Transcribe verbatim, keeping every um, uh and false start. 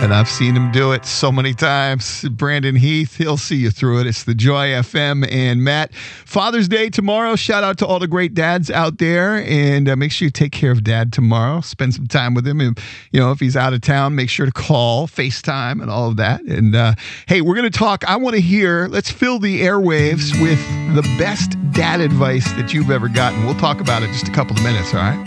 And I've seen him do it so many times. Brandon Heath, he'll see you through it. It's the Joy F M. And Matt, Father's Day tomorrow. Shout out to all the great dads out there. And uh, make sure you take care of Dad tomorrow. Spend some time with him. And, you know, if he's out of town, make sure to call, FaceTime, and all of that. And, uh, hey, we're going to talk. I want to hear, let's fill the airwaves with the best dad advice that you've ever gotten. We'll talk about it in just a couple of minutes, all right?